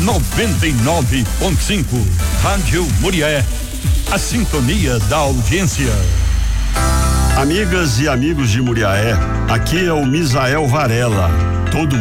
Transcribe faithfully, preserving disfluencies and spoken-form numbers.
noventa e nove ponto cinco. Rádio Murié, a sintonia da audiência. Amigas e amigos de Muriaé, aqui é o Misael Varela. Todo